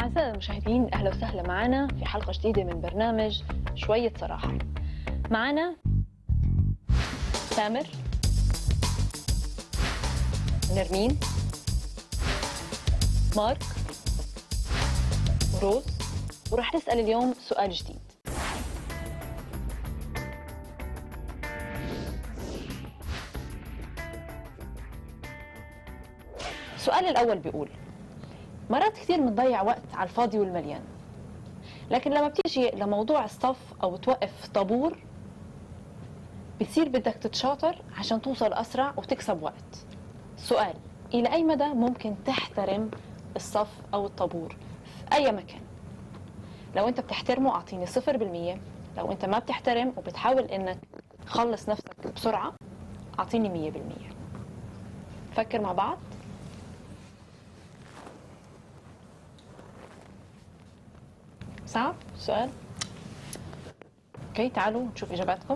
أعزائي المشاهدين، أهلا وسهلا معنا في حلقة جديدة من برنامج شوية صراحة. معنا تامر، نرمين، مارك وروز، ورح نسأل اليوم سؤال جديد. السؤال الأول بيقول: مرات كثير بنضيع وقت على الفاضي والمليان، لكن لما بتيجي لموضوع الصف أو توقف طابور بتصير بدك تتشاطر عشان توصل أسرع وتكسب وقت. سؤال: إلى أي مدى ممكن تحترم الصف أو الطابور في أي مكان؟ لو أنت بتحترمه أعطيني 0%، لو أنت ما بتحترم وبتحاول إنك تخلص نفسك بسرعة أعطيني 100%. فكر مع بعض. صعب سؤال؟ اوكي، تعالوا نشوف اجاباتكم.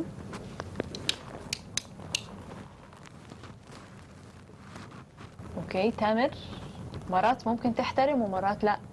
اوكي، تامر مرات ممكن تحترم ومرات لا.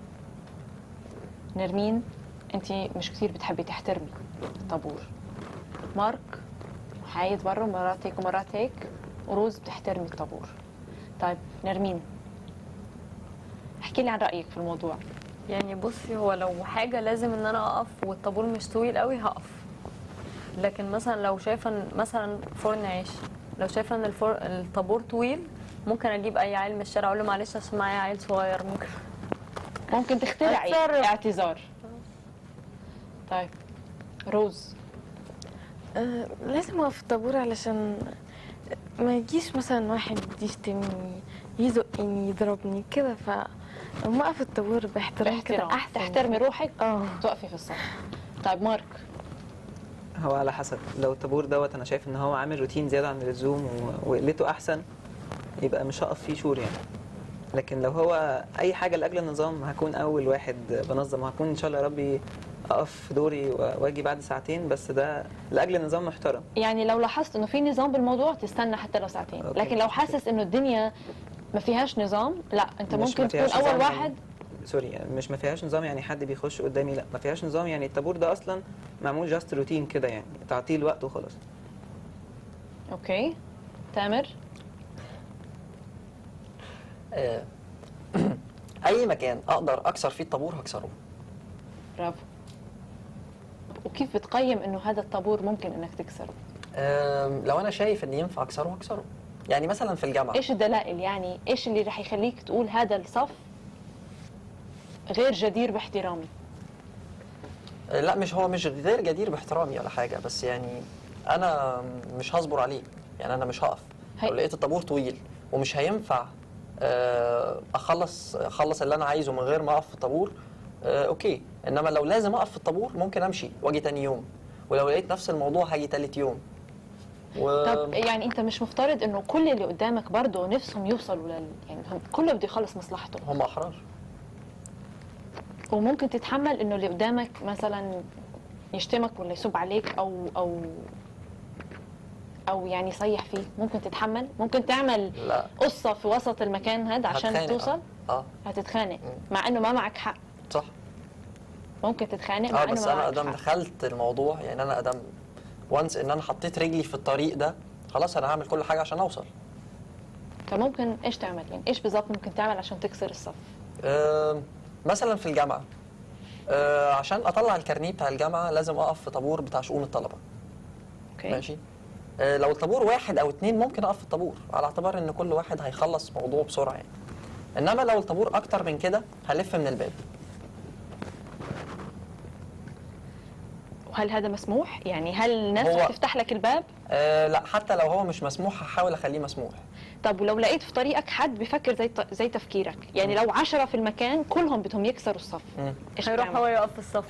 نرمين انت مش كثير بتحبي تحترمي الطابور. مارك حايد برا، مرات هيك ومرات هيك. وروز بتحترمي الطابور. طيب نرمين، احكي لي عن رايك في الموضوع. يعني بصي، هو لو حاجة لازم ان انا اقف والطابور مش طويل قوي هقف. لكن مثلا لو شايفة ان مثلا فرن عيش، لو شايفة ان الطابور طويل، ممكن اجيب اي عيل من الشارع اقول له معلش عشان معايا عيل صغير. ممكن تخترعي أتصرف. اعتذار. طيب روز. لازم اقف في الطابور علشان ما يجيش مثلا واحد يشتمني، يزقني، يضربني كده. فلما اقف في الطابور باحترام كده احسن. تحترمي روحك اه توقفي في الصف. طيب مارك. هو على حسب، لو الطابور دوت انا شايف ان هو عامل روتين زياده عن اللزوم وقلته احسن، يبقى مش هقف فيه شور يعني. لكن لو هو اي حاجه لاجل النظام هكون اول واحد بنظم، وهكون ان شاء الله يا ربي اقف في دوري واجي بعد ساعتين، بس ده لاجل نظام محترم. يعني لو لاحظت انه في نظام بالموضوع تستنى حتى لو ساعتين، أوكي. لكن لو حاسس انه الدنيا ما فيهاش نظام، لا انت ممكن تكون اول واحد. سوري، يعني مش ما فيهاش نظام يعني حد بيخش قدامي، لا ما فيهاش نظام يعني الطابور ده اصلا معمول جاست روتين كده، يعني تعطيل وقت وخلاص. اوكي، تامر. اي مكان اقدر اكسر فيه الطابور هكسره. برافو. وكيف بتقيم انه هذا الطابور ممكن انك تكسره؟ لو انا شايف ان ينفع اكسره هكسره. يعني مثلا في الجامعه، ايش الدلائل؟ يعني ايش اللي رح يخليك تقول هذا الصف غير جدير باحترامي؟ لا مش هو مش غير جدير باحترامي ولا حاجه، بس يعني انا مش هصبر عليه. يعني انا مش هقف لو لقيت الطابور طويل ومش هينفع اخلص اللي انا عايزه من غير ما اقف في الطابور. اوكي، انما لو لازم اقف في الطابور ممكن امشي واجي تاني يوم، ولو لقيت نفس الموضوع هاجي تالت يوم. طب يعني انت مش مفترض انه كل اللي قدامك برضه نفسهم يوصلوا يعني كله بده يخلص مصلحته؟ هم احرار. وممكن تتحمل انه اللي قدامك مثلا يشتمك ولا يسب عليك او يعني يصيح فيه؟ ممكن تتحمل؟ ممكن تعمل لا. قصة في وسط المكان هذا عشان توصل؟ هتتخانق مع انه ما معك حق. صح، ممكن تتخانق مع انه بس ما انا معك ادام حق. دخلت الموضوع، يعني انا ادام وانس ان انا حطيت رجلي في الطريق ده، خلاص انا هعمل كل حاجه عشان اوصل. فممكن ايش تعمل؟ يعني ايش بالضبط ممكن تعمل عشان تكسر الصف؟ مثلا في الجامعه، عشان اطلع الكارنيه بتاع الجامعه لازم اقف في طابور بتاع شؤون الطلبه. اوكي ماشي. لو الطابور واحد او اتنين ممكن اقف في الطابور على اعتبار ان كل واحد هيخلص موضوعه بسرعه يعني. انما لو الطابور اكتر من كده هلف من الباب. وهل هذا مسموح؟ يعني هل الناس رح تفتح لك الباب؟ لا، حتى لو هو مش مسموح هحاول اخليه مسموح. طب ولو لقيت في طريقك حد بيفكر زي تفكيرك، يعني لو 10 في المكان كلهم بدهم يكسروا الصف، ايش هيروح بتعمل؟ هو يقف في الصف.